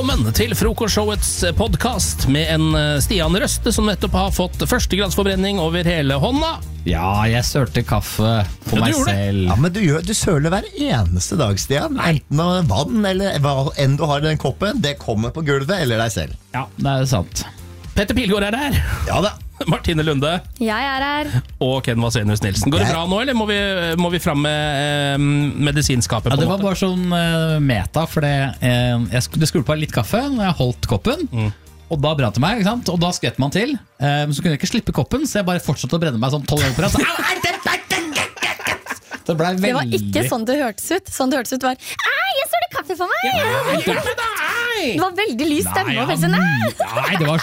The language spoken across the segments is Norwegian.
Velkommen til Frokostshowets podcast med en Stian Røste som nettopp har fått førstegradsforbrenning over hele hånda. Ja, jeg sørte kaffe på meg selv. Ja, men du søler hver eneste dag, Stian. Enten vann eller hva enn du har i den koppen, det kommer på gulvet eller deg selv. Ja, det er sant. Petter Pilgaard der. Ja da. Martine Lunde. Jeg her. Og Ken Vasenius Nilsen. Går det bra nå, eller må vi fram med medisinskapet? Ja, det var bare sånn meta, for det skulle på litt kaffe når jeg holdt koppen. Og da brant det meg, ikke sant? Og da skvett man til. Så kunne jeg ikke slippe koppen, så jeg bare fortsatte å brenne meg sånn 12 ganger på rad. Det var ikke sånn det hørtes ut. Sånn det hørtes ut var jeg står det kaffe for meg! Det var veldig lys stemme. Nei, det var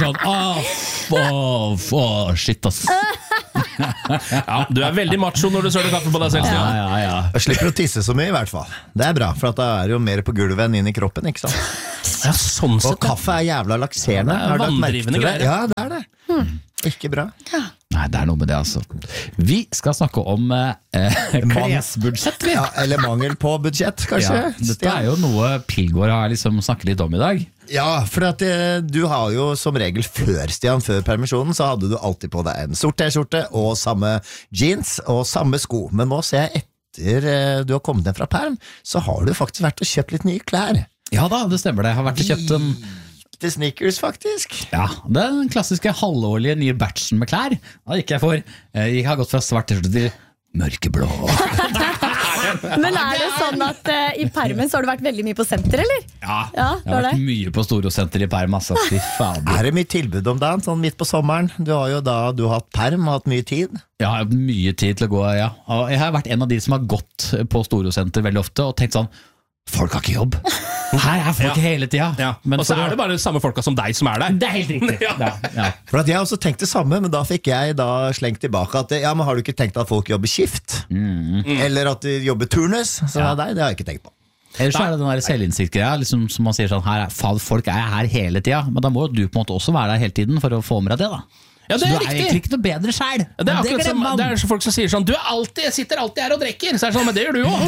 sånn shit ass. Ja, du er veldig macho når du søler kaffe på deg selv, Stian. Ja. Jeg slipper å tisse så mye i hvert fall. Det er bra, for da er det jo mer på gulvet enn inn i kroppen, ikke sant? Ja, sånn sett. Og kaffe er jævla lakserende. Det er vanndrivende greier. Ja, det er det. Ikke bra. Nei, det er noe med det altså. Vi skal snakke om klesbudsjett, vi. Ja, eller mangel på budsjett, kanskje. Ja, dette er jo noe Pilgaard har liksom snakket litt om i dag. Ja, for at du har jo som regel før permisjonen, så hadde du alltid på deg en sort t-skjorte og samme jeans og samme sko. Men nå ser jeg etter du har kommet ned fra perm, så har du faktisk vært og kjøpt litt nye klær. Ja da, det stemmer det. Jeg har vært og kjøpt en til sneakers, faktisk. Ja, det er den klassiske halvårlige nye batchen med klær. Da gikk jeg for. Jeg har gått fra svart t-skjorte til mørkeblå. Men er det sånn at i permen så har du vært veldig mye på senter, eller? Ja, jeg har vært mye på Storosenter i perm, altså. Fy fader. Er det mye tilbud om dagen, sånn midt på sommeren? Du har jo har hatt perm og hatt mye tid. Ja, jeg har hatt mye tid til å gå, ja. Og jeg har vært en av de som har gått på Storosenter veldig ofte og tenkt sånn, folk har ikke jobb. Her er folk hele tiden. Ja. Og så er det bare de samme folka som deg som er der. Det er helt riktig. Ja. For at jeg også tenkte det samme, men da fikk jeg slengt tilbake at men har du ikke tenkt at folk jobber skift? Eller at de jobber turnus? Så nei, det har jeg ikke tenkt på. Ellers så er det den der selvinnsikt-greia, liksom, som man sier sånn, folk er her hele tiden, men da må du på en måte også være der hele tiden for å få med deg det da. Ja, det så er du er riktig. egentlig ikke noe bedre selv. Det er akkurat som det er folk som sier sånn, jeg sitter alltid her og drikker. Så er det sånn, men det gjør du jo.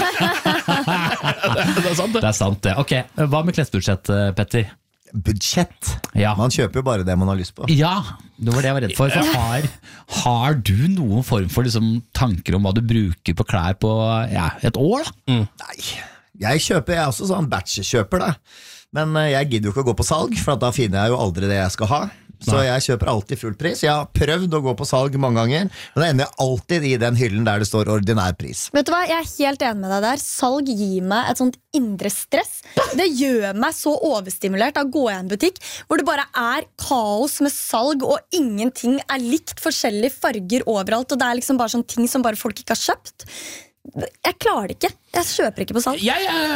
Det er sant det. Det er sant det. Ok, hva med klesbudsjett, Petter? Budsjett? Ja. Man kjøper jo bare det man har lyst på. Ja, det var det jeg var redd for. Har du noen form for liksom, tanker om hva du bruker på klær på et år da? Nei, jeg er også sånn batch-kjøper da. Men jeg gidder jo ikke å gå på salg, for da finner jeg jo aldri det jeg skal ha. Så jeg kjøper alltid full pris. Jeg har prøvd å gå på salg mange ganger, men da ender jeg alltid i den hyllen der det står ordinær pris. Vet du hva, jeg er helt enig med deg der. Salg gir meg et sånt indre stress. Det gjør meg så overstimulert av å gå i en butikk hvor det bare er kaos med salg, og ingenting er likt, forskjellige farger overalt, og det er liksom bare sånne ting som bare folk ikke har kjøpt. Jeg klarer det ikke. Jeg kjøper ikke på salg.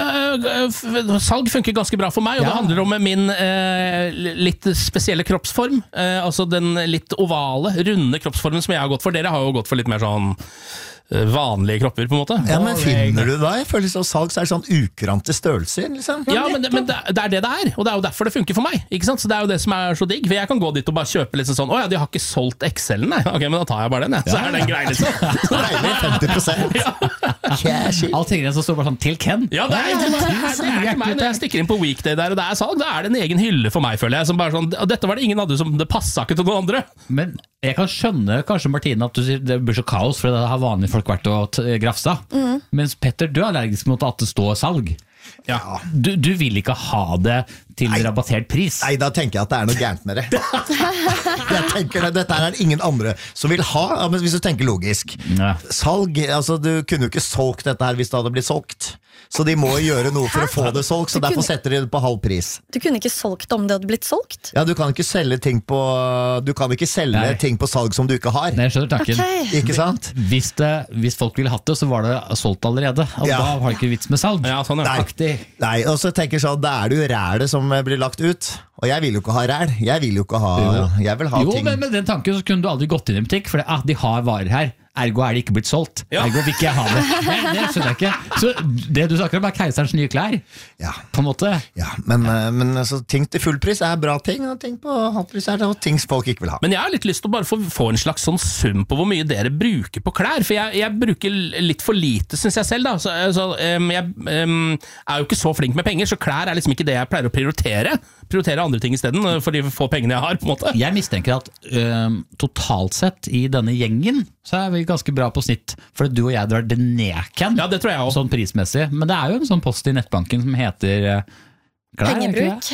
Salg funker ganske bra for meg, og det handler om min litt spesielle kroppsform. Altså den litt ovale, runde kroppsformen som jeg har gått for. Dere har jo gått for litt mer sånn vanlige kropper, på en måte. Ja, men finner du da? Jeg føler sånn salg så er det sånn ukrante stølelser, liksom. Ja, men det er det er, og det er jo derfor det funker for meg, ikke sant? Så det er jo det som er så digg, for jeg kan gå dit og bare kjøpe litt sånn, de har ikke solgt Excel-en, nei. Ok, men da tar jeg bare den, så er den grei liksom. Deilig, 50%. Cash. Alt tingene som står bare sånn, til Ken. Ja, det er ikke meg. Når jeg stikker inn på Weekday der, og det er salg, da er det en egen hylle for meg, føler jeg, som bare sånn, og dette var det ingen andre som, det passet ikke til noen andre. Men jeg kan skjønne kanskje, Martine, at du sier det blir så kaos, for det har vanlige folk vært og grafsa. Mens Petter, du er allergisk mot at det står salg. Ja. Du vil ikke ha det til rabattert pris. Nei, da tenker jeg at det er noe gærent med det. Jeg tenker dette er ingen andre som vil ha, men hvis du tenker logisk. Salg, altså du kunne jo ikke solgt dette her hvis det hadde blitt solgt. Så de må gjøre noe for å få det solgt, så derfor setter de det på halv pris. Du kunne ikke solgt om det hadde blitt solgt? Ja, du kan ikke selge ting på ting på salg som du ikke har. Nei, jeg skjønner takken. Okay. Ikke sant? Hvis folk ville hatt det, så var det solgt allerede. Og da var det ikke vits med salg. Ja, sånn Nei, og så tenker jeg sånn, da er det jo rælet som blir lagt ut. Og jeg vil jo ikke ha ræl. Jeg vil ha jo, ting. Men med den tanken så kunne du aldri gått inn i en butikk, for de har varer her. ergo er det ikke blitt solgt. Ergo vil ikke jeg ha det. Nei, det skjønner jeg ikke. Så det du snakker om er keiserens nye klær, på en måte. Ja, men altså, ting til fullpris er bra ting, og ting på halvpris er det, og ting folk ikke vil ha. Men jeg har litt lyst til å bare få en slags sånn sum på hvor mye dere bruker på klær, for jeg bruker litt for lite, synes jeg selv da. Jeg er jo ikke så flink med penger, så klær er liksom ikke det jeg pleier å prioritere andre ting i stedet, for de få pengene jeg har, på en måte. Jeg mistenker at totalt sett i denne gjengen, så er vi ganske bra på snitt, for du og jeg drar det ned, det tror jeg også. Sånn prismessig, men det er jo en sånn post i nettbanken som heter klær, pengebruk.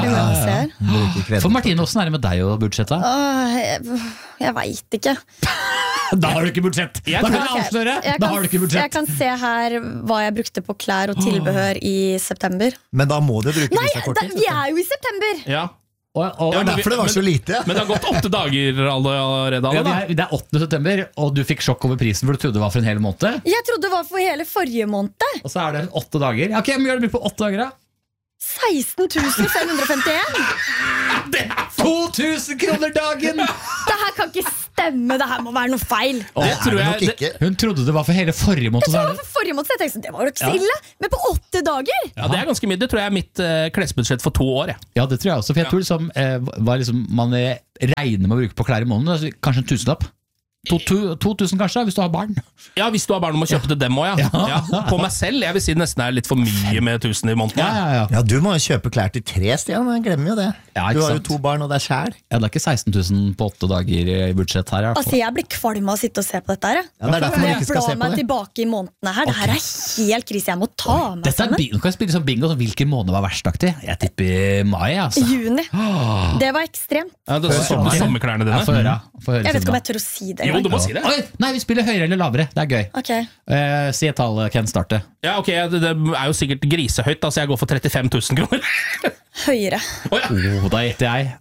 For Martine, hvordan er det med deg og budsjettet? Jeg vet ikke. Da har du ikke budsjett! Da kan jeg avsløre! Da har du ikke budsjett. Jeg kan se her hva jeg brukte på klær og tilbehør i september. Men da må du bruke disse kortene. Vi er jo i september! Ja. Og derfor det var så lite. Men det har gått 8 dager allerede. Det er 8. september, og du fikk sjokk over prisen, for du trodde det var for en hel måned. Jeg trodde det var for hele forrige måned. Og så er det 8 dager. Ok, men gjør det brukt på 8 dager da? 16 551. Det er 2000 kroner dagen! Det her kan ikke stemme, det her må være noe feil. Det tror jeg nok ikke. Hun trodde det var for hele forrige måned. Jeg trodde det var for forrige måned, så jeg tenkte det var jo ikke så ille. Men på 8 dager? Ja, det er ganske mye. Det tror jeg er mitt klesbudsjett for 2 år. Ja, det tror jeg også. For jeg tror liksom, man regner med å bruke på klær i måneden, altså, kanskje en tusenlapp. 2000 kanskje, hvis du har barn. Ja, hvis du har barn og må kjøpe til dem også, ja. På meg selv, jeg vil si det nesten er litt for mye med 1000 i måneden. Ja, du må jo kjøpe klær til 3, Stian, jeg glemmer jo det. Du har jo 2 barn og det er selv. Ja, det er ikke 16 000 på 8 dager i budsjett her. Altså, jeg blir kvalm av å sitte og se på dette her. Ja, det er derfor man ikke skal se på meg det. Tilbake i månedene her. Det her er helt krise, jeg må ta meg sammen. Nå kan jeg spille sånn bingo, hvilken måned var verstaktig? Jeg tipper mai, altså. Juni. Det var ekstremt. Ja, det er sommerklærne dine. Jeg vet ikke om jeg tør å si det. Jo, du må si det. Nei, vi spiller høyere eller lavere, det er gøy. Okay. Si et tall, Ken, starte. Ja, ok, det er jo sikkert grisehøyt, så jeg går for 35 000 kroner. Høyere. Da gjetter jeg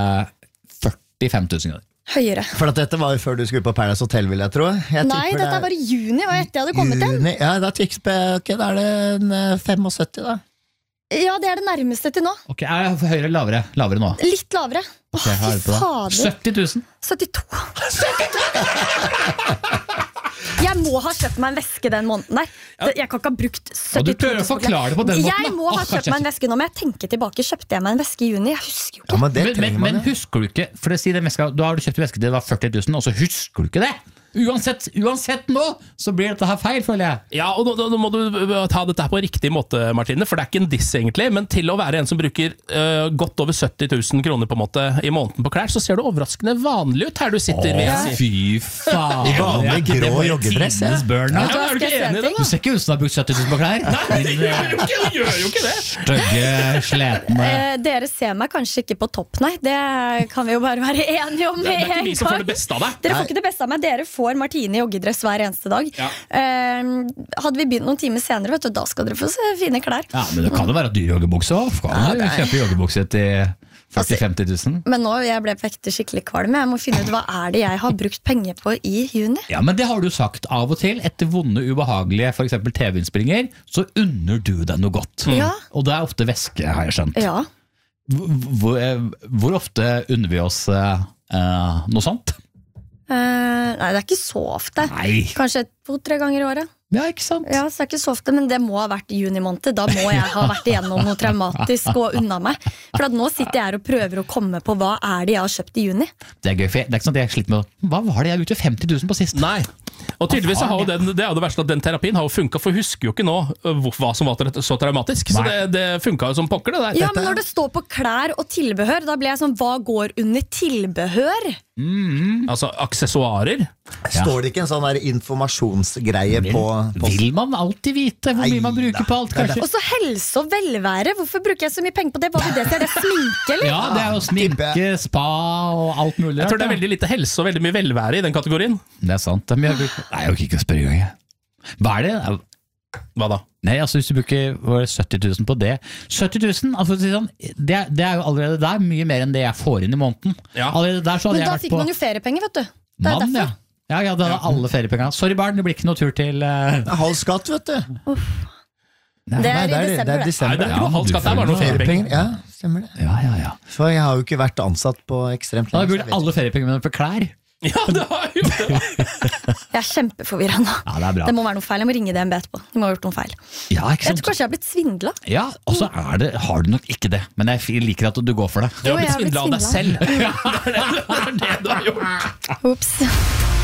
45 000 kroner. Høyere. For at dette var jo før du skulle på Paradise Hotel, vil jeg tro. Nei, dette var i juni, og etter jeg hadde kommet inn. Ja, da er det en 75 da. Ja, det er det nærmeste til nå. Ok, er jeg høyere eller lavere? Lavere nå. Litt lavere. Okay, fy fader. 70 000. 72. Jeg må ha kjøpt meg en veske den måneden der. Jeg kan ikke ha brukt 72 000. Og du prøver å forklare det på den måten. Jeg må ha kjøpt meg en veske nå, men jeg tenker tilbake. Kjøpte jeg meg en veske i juni? Jeg husker jo ikke. Ja, men husker du ikke, for å si den veska, da har du kjøpt en veske til det var 40 000, og så husker du ikke det? Uansett nå, så blir dette her feil, føler jeg. Ja, og nå må du ta dette her på riktig måte, Martine, for det er ikke en diss egentlig, men til å være en som bruker godt over 70 000 kroner på en måte i måneden på klær, så ser du overraskende vanlig ut her du sitter ved. Fy faen. I vanlig grå joggedress, ja. Er du ikke enig i det da? Du ser ikke ut som du har brukt 70 000 på klær. Nei, det gjør jo ikke det. Støgge, sletende. Dere ser meg kanskje ikke på topp, nei. Det kan vi jo bare være enige om. Det er ikke vi som får det beste av deg. Dere får ikke det beste av meg, dere får Martine i joggedress hver eneste dag. Hadde vi begynt noen timer senere, vet du, da skal dere få se fine klær. Ja, men det kan jo være dyr joggebukse også. Kan du kjøpe joggebukse til 40-50 000? Men nå jeg ble på ekte skikkelig kvalm. Jeg må finne ut hva er det jeg har brukt penger på i juni. Ja, men det har du sagt. Av og til, etter vonde, ubehagelige, for eksempel TV-innspillinger, så unner du deg noe godt. Ja. Og det er ofte væske, har jeg skjønt. Ja. Hvor ofte unner vi oss noe sånt? Nei, det er ikke så ofte. Nei. Kanskje 2-3 ganger i året. Ja, ikke sant? Ja, så det er ikke så ofte, men det må ha vært i juni måned. Da må jeg ha vært igjennom noe traumatisk og unna meg. For at nå sitter jeg her og prøver å komme på hva er det jeg har kjøpt i juni. Det er gøy, for det er ikke sånn at jeg sliter med hva var det jeg brukte 50 000 på sist? Nei, og tydeligvis har jo det er jo det verste at den terapien har jo funket, for husker jo ikke nå hva som var så traumatisk. Så det funket jo som pokker det der. Ja, men når det står på klær og tilbehør, da blir jeg sånn, hva går under tilbehør? Altså aksessoarer. Står det ikke en sånn der informasjonsgreie på Vil man alltid vite hvor mye man bruker på alt, kanskje? Og så helse og velvære, hvorfor bruker jeg så mye penger på det? Hva vil det si? Er det sminke, eller? Ja, det er jo sminke, spa og alt mulig. Jeg tror det er veldig lite helse og veldig mye velvære i den kategorien. Det er sant. Nei, jeg orker ikke å spørre engang. Hva er det? Hva da? Nei, altså hvis du bruker 70 000 på det 70 000, altså, sånn, det er jo allerede der mye mer enn det jeg får inn i måneden. Ja. Allerede der så hadde Men da jeg fikk man jo feriepenger, vet du. Det er Mann, derfor. Ja, det hadde alle feriepengene. Sorry barn, det blir ikke noe tur til halv skatt, vet du. Det er i desember, Nei, det er ikke noe halv skatt, det er bare noe feriepenger. Ja, stemmer det. Ja. For jeg har jo ikke vært ansatt på ekstremt Da har lenge. jeg brukt alle feriepengene mine på klær. Ja, det har jeg gjort det. Jeg er kjempeforvirret nå. Ja, det er bra. Det må være noe feil, jeg må ringe DNB etterpå. De må ha gjort noe feil. Ja, ikke Jeg sant? tror kanskje jeg har blitt svindlet. Ja, og så har du nok ikke det. Men jeg liker at du går for det. Du har Jo, jeg blitt har blitt svindlet av deg selv. svindlet. Det er det du har gjort. Ups.